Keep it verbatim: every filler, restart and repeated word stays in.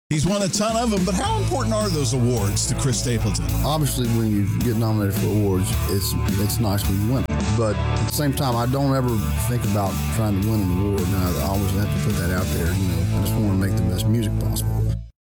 He's won a ton of them, but how important are those awards to Chris Stapleton? Obviously, when you get nominated for awards, it's it's nice when you win. But at the same time, I don't ever think about trying to win an award. And I always have to put that out there. You know, I just want to make the best music possible.